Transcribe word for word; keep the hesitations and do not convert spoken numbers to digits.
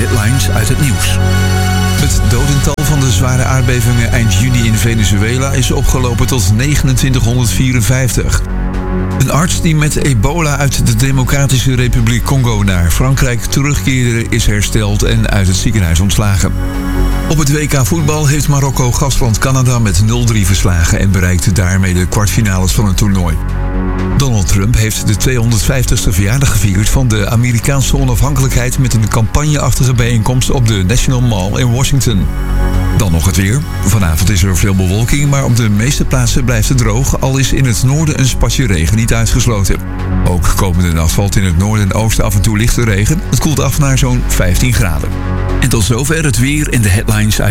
headlines uit het nieuws. Het dodental van de zware aardbevingen eind juni in Venezuela is opgelopen tot negenentwintighonderdvierenvijftig. Een arts die met ebola uit de Democratische Republiek Congo naar Frankrijk terugkeerde is hersteld en uit het ziekenhuis ontslagen. Op het W K voetbal heeft Marokko gastland Canada met nul drie verslagen en bereikte daarmee de kwartfinales van het toernooi. Donald Trump heeft de tweehonderdvijftigste verjaardag gevierd van de Amerikaanse onafhankelijkheid met een campagneachtige bijeenkomst op de National Mall in Washington. Dan nog het weer. Vanavond is er veel bewolking, maar op de meeste plaatsen blijft het droog, al is in het noorden een spatje regen niet uitgesloten. Ook komende nacht valt in het noorden en oosten af en toe lichte regen. Het koelt af naar zo'n vijftien graden. En tot zover het weer en de headlines uit